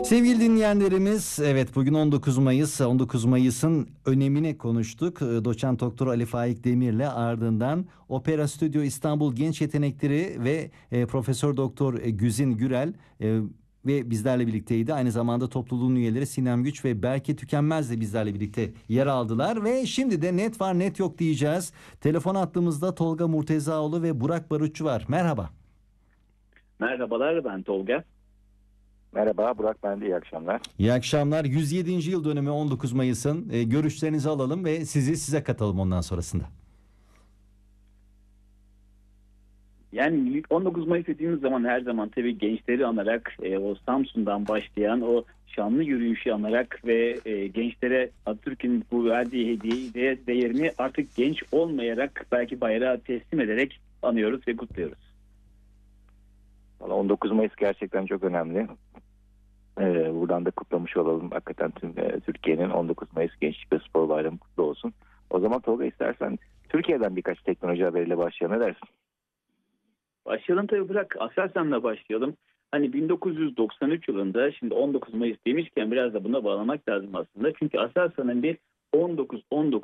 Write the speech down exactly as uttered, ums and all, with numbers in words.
Sevgili dinleyenlerimiz, evet bugün on dokuz Mayıs, on dokuz Mayıs'ın önemini konuştuk. Ee, Doçent Doktor Ali Faik Demir'le, ardından Opera Stüdyo İstanbul Genç Yetenekleri ve e, Profesör Doktor e, Güzin Gürel e, ve bizlerle birlikteydi. Aynı zamanda topluluğun üyeleri Sinem Güç ve Berke Tükenmez de bizlerle birlikte yer aldılar ve şimdi de net var net yok diyeceğiz. Telefon attığımızda Tolga Murtezaoğlu ve Burak Barutçu var. Merhaba. Merhabalar, ben Tolga. Merhaba Burak, ben de iyi akşamlar. İyi akşamlar. yüz yedinci yıl dönümü on dokuz Mayıs'ın. E, görüşlerinizi alalım ve sizi size katalım ondan sonrasında. Yani on dokuz Mayıs dediğimiz zaman her zaman tabii gençleri anarak e, o Samsun'dan başlayan o şanlı yürüyüşü anarak ve e, gençlere Atatürk'ün bu verdiği hediyeyi de değerini artık genç olmayarak belki bayrağı teslim ederek anıyoruz ve kutluyoruz. Valla on dokuz Mayıs gerçekten çok önemli. Ee, buradan da kutlamış olalım. Hakikaten tüm e, Türkiye'nin on dokuz Mayıs Gençlik ve Spor Bayramı kutlu olsun. O zaman Tolga, istersen Türkiye'den birkaç teknoloji haberiyle başlayalım. Ne dersin? Başlayalım tabii, bırak Aselsan'la başlayalım. Hani bin dokuz yüz doksan üç yılında, şimdi on dokuz Mayıs demişken biraz da buna bağlamak lazım aslında. Çünkü Aselsan'ın bir on dokuz on dokuz